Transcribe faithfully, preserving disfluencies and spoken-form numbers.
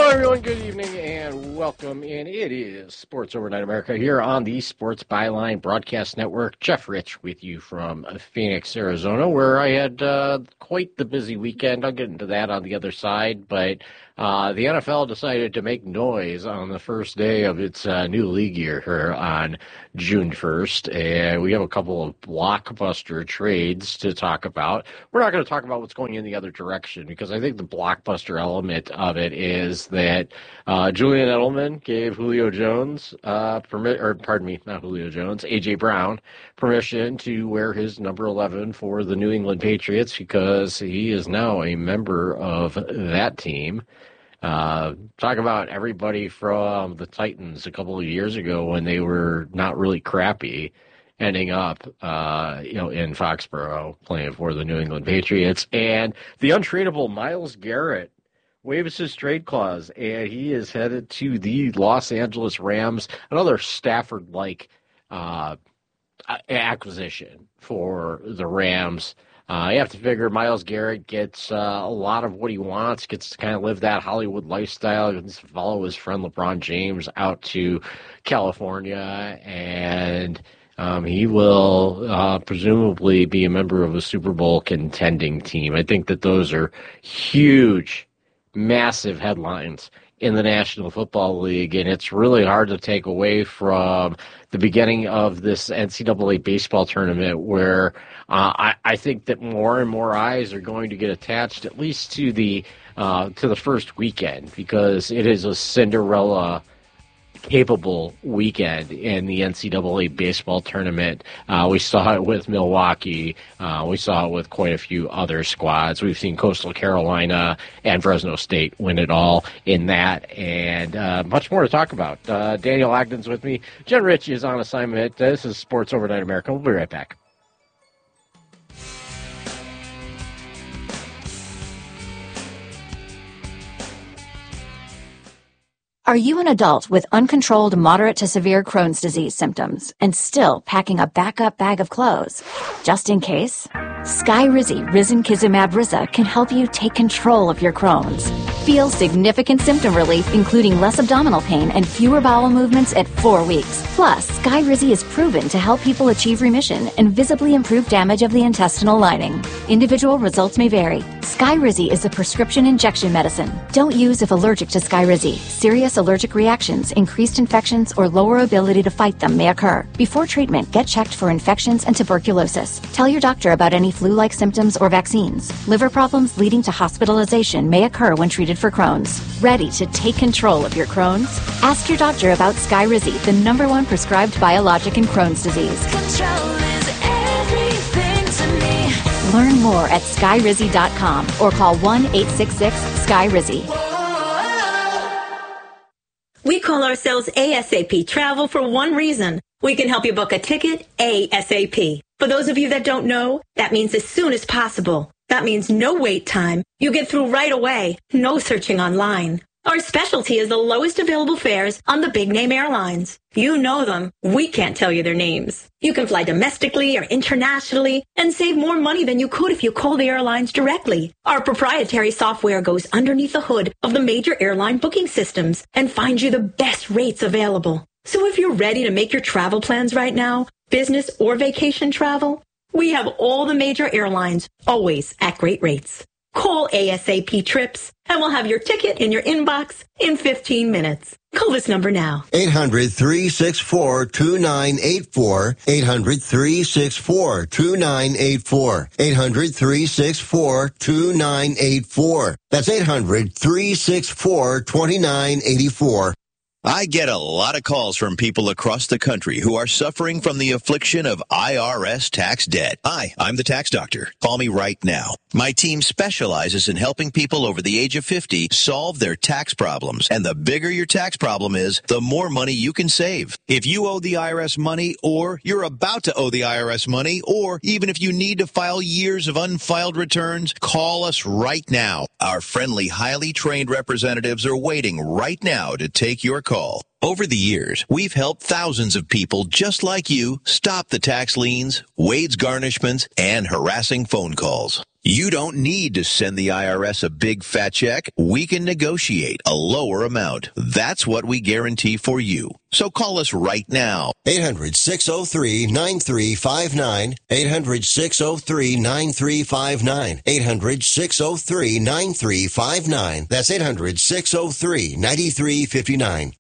everyone. Good evening and welcome in. It is Sports Overnight America here on the Sports Byline Broadcast Network. Jeff Rich with you from Phoenix, Arizona, where I had uh, quite the busy weekend. I'll get into that on the other side, but uh, the N F L decided to make noise on the first day of its uh, new league year here on June first, and we have a couple of blockbuster trades to talk about. We're not going to talk about what's going in the other direction because I think the blockbuster element of it is that uh, Julian Edelman gave Julio Jones, uh, permit, or pardon me, not Julio Jones, A J Brown, permission to wear his number eleven for the New England Patriots because he is now a member of that team. Uh, talk about everybody from the Titans a couple of years ago when they were not really crappy, ending up, uh, you know, in Foxborough playing for the New England Patriots. And the untradeable Myles Garrett waives his trade clause, and he is headed to the Los Angeles Rams, another Stafford-like uh, acquisition for the Rams. Uh, you have to figure Myles Garrett gets uh, a lot of what he wants, gets to kind of live that Hollywood lifestyle, gets to follow his friend LeBron James out to California, and um, he will uh, presumably be a member of a Super Bowl contending team. I think that those are huge, massive headlines in the National Football League, and it's really hard to take away from the beginning of this N C double A baseball tournament where uh, I, I think that more and more eyes are going to get attached at least to the uh, to the first weekend because it is a Cinderella capable weekend in the N C double A baseball tournament. Uh, we saw it with Milwaukee. Uh, we saw it with quite a few other squads. We've seen Coastal Carolina and Fresno State win it all in that, and uh, much more to talk about. Uh, Daniel Ogden's with me. Jen Rich is on assignment. This is Sports Overnight America. We'll be right back. Are you an adult with uncontrolled moderate to severe Crohn's disease symptoms and still packing a backup bag of clothes? Just in case? Skyrizi Risankizumab Riza can help you take control of your Crohn's. Feel significant symptom relief, including less abdominal pain and fewer bowel movements at four weeks. Plus, Skyrizi is proven to help people achieve remission and visibly improve damage of the intestinal lining. Individual results may vary. Skyrizi is a prescription injection medicine. Don't use if allergic to Skyrizi. Serious allergic reactions, increased infections, or lower ability to fight them may occur. Before treatment, get checked for infections and tuberculosis. Tell your doctor about any flu-like symptoms or vaccines. Liver problems leading to hospitalization may occur when treated for Crohn's. Ready to take control of your Crohn's? Ask your doctor about Skyrizi, the number one prescribed biologic in Crohn's disease. Control is everything to me. Learn more at skyrizi dot com or call one eight six six Skyrizi. We call ourselves ASAP Travel for one reason. We can help you book a ticket ASAP. For those of you that don't know, that means as soon as possible. That means no wait time. You get through right away. No searching online. Our specialty is the lowest available fares on the big-name airlines. You know them. We can't tell you their names. You can fly domestically or internationally and save more money than you could if you call the airlines directly. Our proprietary software goes underneath the hood of the major airline booking systems and finds you the best rates available. So if you're ready to make your travel plans right now, business or vacation travel, we have all the major airlines, always at great rates. Call ASAP Trips, and we'll have your ticket in your inbox in fifteen minutes. Call this number now. eight hundred, three six four, two nine eight four. eight hundred, three six four, two nine eight four. eight hundred, three six four, two nine eight four. That's eight hundred, three six four, two nine eight four. I get a lot of calls from people across the country who are suffering from the affliction of I R S tax debt. Hi, I'm the tax doctor. Call me right now. My team specializes in helping people over the age of fifty solve their tax problems. And the bigger your tax problem is, the more money you can save. If you owe the I R S money, or you're about to owe the I R S money, or even if you need to file years of unfiled returns, call us right now. Our friendly, highly trained representatives are waiting right now to take your call. Over the years, we've helped thousands of people just like you stop the tax liens, wage garnishments, and harassing phone calls. You don't need to send the I R S a big fat check. We can negotiate a lower amount. That's what we guarantee for you. So call us right now. eight hundred, six oh three, nine three five nine. eight hundred, six oh three, nine three five nine. eight hundred, six oh three, nine three five nine. That's eight hundred, six oh three, nine three five nine.